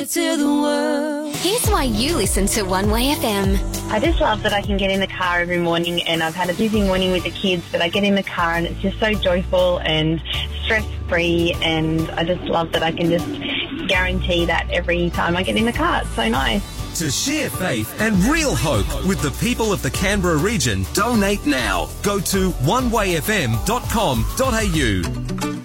it to the world. Here's why you listen to One Way FM. I just love that I can get in the car every morning, and I've had a busy morning with the kids, but I get in the car and it's just so joyful and stress-free, and I just love that I can just guarantee that every time I get in the car. It's so nice. To share faith and real hope with the people of the Canberra region, donate now. Go to onewayfm.com.au.